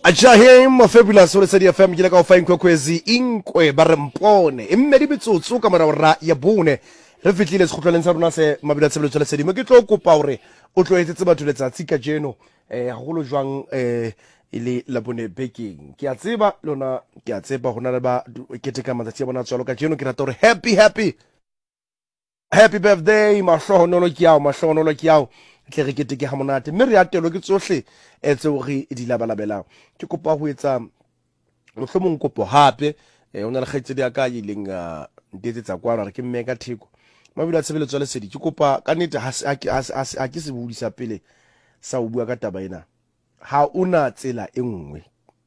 Ajahim fabulous o Lesedi FM ke le ka o fa inkwekwezi inkwe ba re mpone mme di bitsotso ka mora ya bone re fitlile se khotlaleng sa rona se mabila tsebelo Lesedi mo ke tlo kopa hore o tlo etsetse batho letsatsi ka jeno haholo jwang ile la bone baking ke a tseba lona ke a tseba hona le ba keteka matsatsi a bona tswalo ka jeno ke rata hore happy birthday mahlohonolo ke yao ke re keteke ha monate mme re atelo ke tsohle etse hore di labalabelang ke kopa ho etsa mohlomong kopo hape ona le kgaitsedi ya ka ileng ntetsetsa kwana re ke mme ka theko mabila tshebeletso Lesedi ke kopa ka nnete ha ke se budisa pele sa o bua ka taba ena ha una tsela e nngwe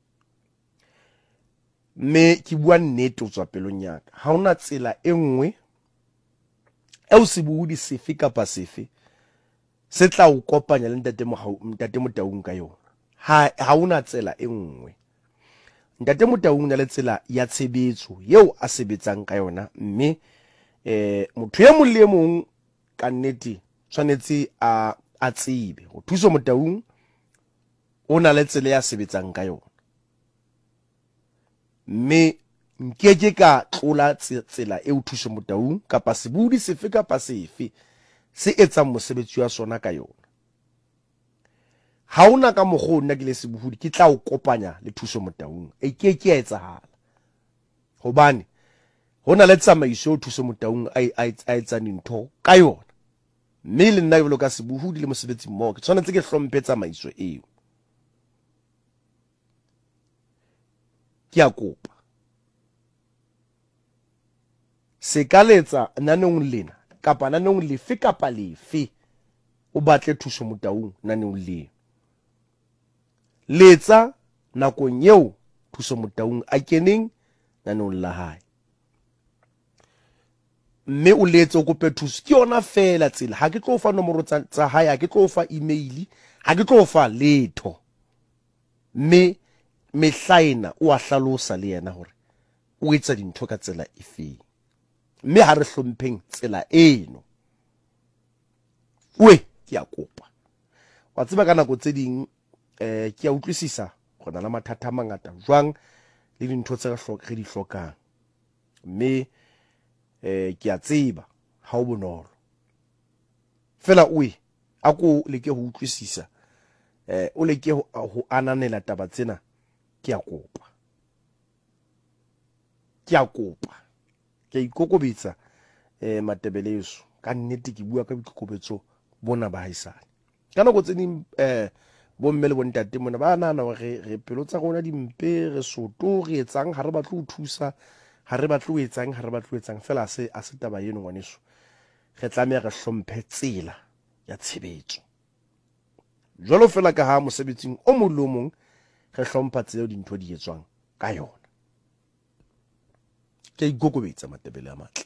mme ke bua nnete o tswa pelong ya ka ha una tsela e nngwe e o se budi sefe kapa sefe se tla o kopanya le ntate Motaung ka yona ha una tsela e nngwe ntate Motaung na le tsela ya tshebetso yeo a sebetsang ka yona mme motho ya mong le mong ka nnete tshwanetse a tsebe ho thuso Motaung o na le tsela ya sebetsang ka yona mme nkeke ka tlola tsela e o thuso Motaung kapa sebudi sefe kapa sefe se etsang mosebetsi wa sona ka yona ha una ka mogho nna ke le sebuhudi ke tla o kopanya le thuso Motaung ke a etsahala hobane hona le tsamaiso thuso Motaung a etsa dintho ka yona mme le nna ke ka sebuhudi le mosebetsi mmoho ke tshwanetse ke hlomphe tsamaiso eo ke a kopa se ka letsa nanong lena kapa nanong lefe kapa lefe o batle thuso Motaung nanong le letsa nakong eo thuso Motaung a keneng nanong la hae mme o letse o kope thuso ke yona fela tsela ha ke tlo fa nomoro tsa hae ha ke tlo fa email ha ke tlo fa letho mme mehlaena o a hlalosa le yena hore o etsa dintho ka tsela efeng mme ha re hlompheng tsela eno ke a kopa wa tseba ka nako tse ding ke a utlwisisa gona la mathata a mangata jwang le dintho tse re di hlokang mme ke a tseba ha o bonolo fela a ko leke ho utlwisisa o leke ho ananela taba tsena ke a kopa ke ikokobetsa matebeleso ka nnete ke bua ka boikokobetso bona ba haisane ka nako tse ding bo mme le bontate mona ba nana hore re pelo tsa rona di mpe re soto re etsang ha re batle ho thusa ha re batle ho etsang fela a se taba eno ngwaneso re tlameha re hlomphe tsela ya tshebetso jwalo fela ka ha mosebetsing o mong le mong re hlompha tseo dintho di etswang ka yona ke igokobetsa matebele a matle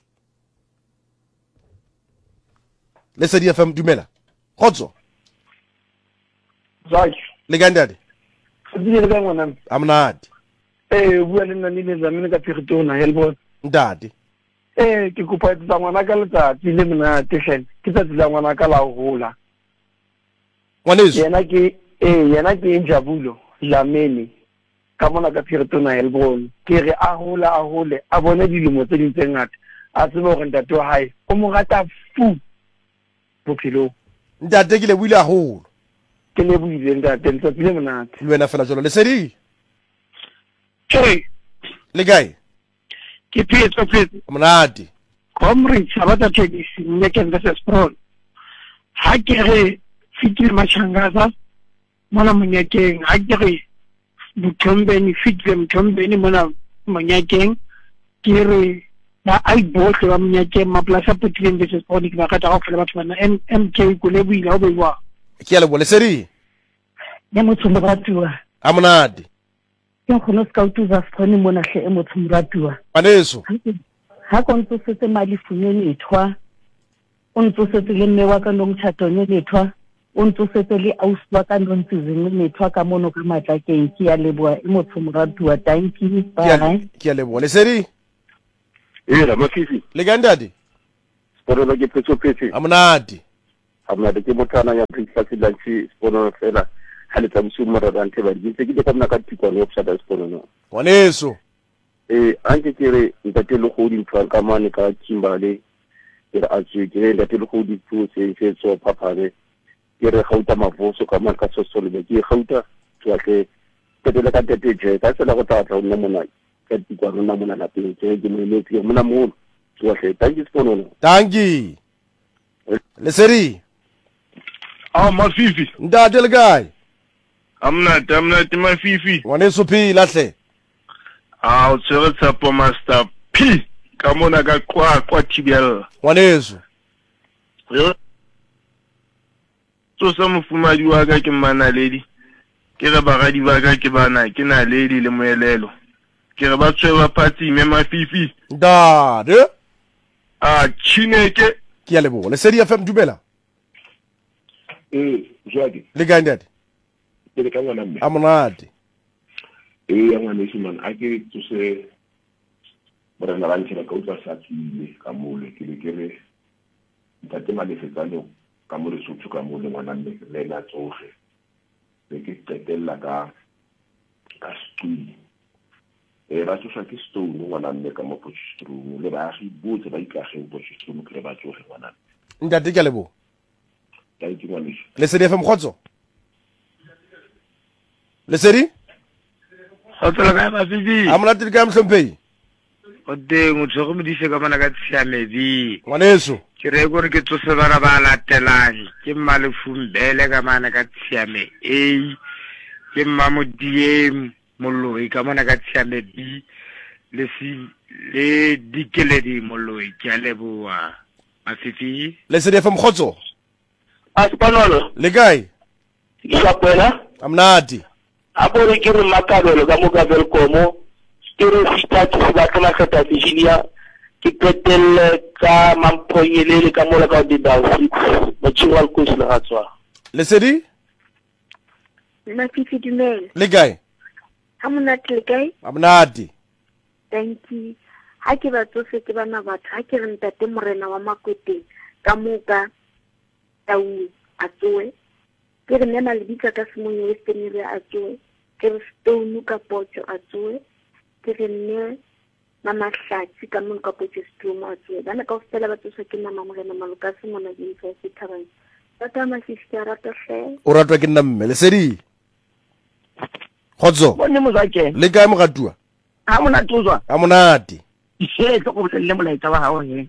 Lesedi FM dumela khotso Zaki le gandade Sibile le ngwana amnadi bua le nna le zamene ka Piritona helbo ndadi ke kopa tsa ngwana ka letsatsi le mna tshela ke tsa tsa ngwana ka la hola ngwaneso yena ke Njabulo Lameni ka mona ka Piritona helbo ke re a hole a bone dilemo tse ding tse ngata a tsebe hore ntate wa hae o mo rata fu bophelo ntate ke le buile haholo ke le buile ntate ntse le monate le wena fela jolo Lesedi le gae ke Pietro monate comrade sabata tedisi mme ke versus pro ha ke re fitile machangaza mona monyakeng ha ke re Mthombeni mona monyakeng ke re ba ai bohle ba monyakeng maplasa putileng versus pro ke ba kata go fela batho bana MK ko le buile ho bewa ke a le bo Lesedi ya motho moratuwa a monate ke khona scout za skhoni mona hle e motho moratuwa baneso ha konto setse mali funyeni ethwa o ntso setse le mme wa ka no mchatonye lethwa o ntso setse le ausi wa ka no ntsizeng lethwa ka mono ka matlakeng ke ya leboa e motho moratuwa thank you bye ke a leboa Lesedi la mafisi le gandade sporo ke petso a monate ke motana ya prefect la tshi sporo fela ha le tsamisi mo rarante ba di tse ke ka mna ka tikwane o psata spono ngwaneso anke ke re ntate le go di ntwa ka mane ka Kimberley ke re a tswe ke re ntate le go di tse se tso papare ke re gauta mavoso ka mane ka sosole be ke gauta tsoatle ke le ka tete je ka tsela go tla tla nna mona ka tikwane nna mona la pele ke mo le ke mona mo tsoatle thank you spono tanki Lesedi Mafifi. ntate le kae Amnati Mafifi. ngwaneso phila hle O tshwere tsapo master P. Ka mona ka kwa TBL. ngwaneso Sa mofumadi wa ka ke Mmanaledi. Ke re bagadi ba ka ke bana ke Naledi le Moelelo. Ke re ba tswe ba phatsi me Mafifi. ntate Chineke. ke a leboga Lesedi FM dumela Jwadi le kae ntate ke le ka ngwana mme a monate ya ngwana man a ke tsose borena ba ntšhela ka utlwa sa tswile ka mole ke le ke re ntate malefetsane ka mo Lesotho ka mole ngwana mme le na tsoge le ke qetella ka stui ba tsosa ke stone ngwana mme ka mo Potchefstroom le ba agi botse ba ikageng Potchefstroom ke le ba tsoge ngwana ntate ke a leboga ka itse ngwana Lesedi FM khotso Lesedi Hotsela ka Mafifi a monate le kae mhlomphei o teng o tshego modise ka mona ka tshiamedi ngwaneso ke re gore ke tsose bana ba latelang ke Mmalefumbele ka mana ka tshiame ke Mmamodie Moloi ka mona ka tshiame B le Dikeledi Moloi ke a leboa Mafifi Lesedi FM khotso Asipanolo le kae ke kwela a monate a bore ke re makabelo ka mo ka Velkomo ke re start se ba tla kgetha Virginia ke petelle ka Mamponyelele ka mola ka di daw 6 motšhwal ko se la tswa Lesedi Mafifi dumela le kae ha monate le kae a monate thank you ha ke ba tsofe ke bana batho ha ke re ntate morena wa Makweteng ka moka tau a tsoe ke re nna le bitsa ka semonyo Western area a tsoe ke re Stone ka Potcho a tsoe ke re nne mama Hlatsi ka moka Potchefstroom a tsoe bana ka ofela ba tsosa ke mama morena maloka se mona di fa se thabang tata Mafifi a rata hle o ratwa ke nna mme Lesedi khotso bone mozake le kae mogatua ha mona tsozwa a monate he tlo go tlelle molaetsa wa hao he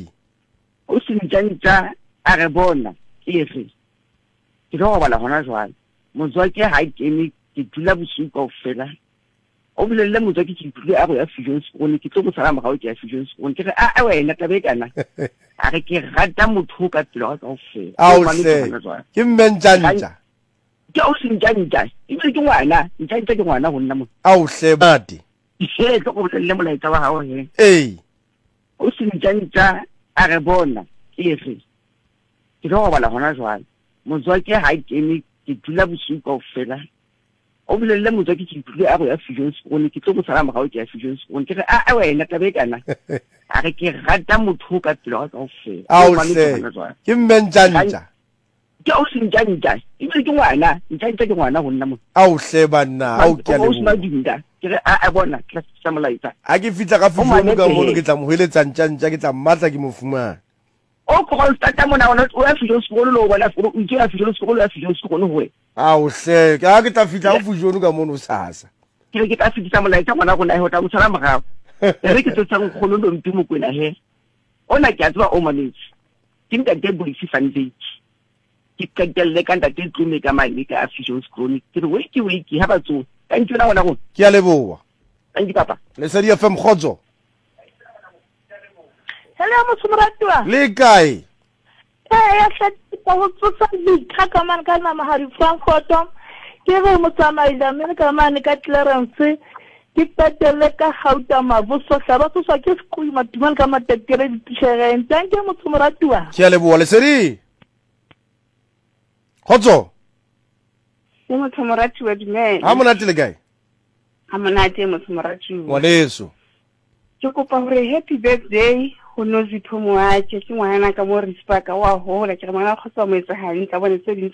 o se ntjantja a re bona ke re ke go bala hona jwale mozake ha ikeme ke dula bosiu ka ofela o bolelle mozake ke dule a go ya Fusion School ke tlo go sala mogao ke ya Fusion School ke re a wena tabe kana a re ke rata motho ka tsela ka ofela a o hle ke mmentjantja ke o se ntjantja ke ngwana ntjantja ke ngwana go nna mo a o hle bati he tlo go tlelle molaetsa wa hao he o se ntjantja a re bona ke re ke go bala hona jwale mozake ha ikeme ke dula bosiu ka ofela o bolelle mozake ke dule a go ya Fusion School ke tlo go sala mogao ke ya Fusion School ke re a wena tabe kana a re ke rata motho ka tsela ka ofela a o hle ke mmentjantja ke o se ntjantja ke ngwana ntjantja ke ngwana go nna mo a o hle banna a o ke o se madinda ke re a bona tla sa molaetsa a ke fitla ka Fusion ka mono ke tla mo hweletsa ntjantja ke tla mmatla ke mo fumana o ko stata mona ona o ya Fusion School lo bona o itse ya Fusion School howe a o hle ka ke tla fitla go Fusion ka mono sasa ke re ke tla fitisa molaetsa ngwana go na ho tla mo tsara mogao re ke tsetsang kgolo lo mpimo kwena he ona ke a tswa o manetse ke nka ke boisi Sunday ke qetelle ka ntate tlume ka mane ka Fusion School ke re wiki ha ba tso ka ntšhela gona go ke a leboga thank you papa Lesedi FM khotso hello motsumratwa le kae ya hlata go tsotsa ditha ka man ka nama hari Frankfurt ke re motsamaila mme ka mane ka Clarence ke patele ka Gauta Mavoso hlaba tsotsa ke sekui matuman ka matekere ditshegeng thank you motsumratwa ke a leboga Lesedi khotso ke motsumratwa dumela ha monate le kae ha monate motsumratwa ngwaneso ke kopa hore happy birthday go Nozipho Moache ke ngwana ka mo Rispaka wa hola ke ngwana go tswa mo etsa hantle ka bone tse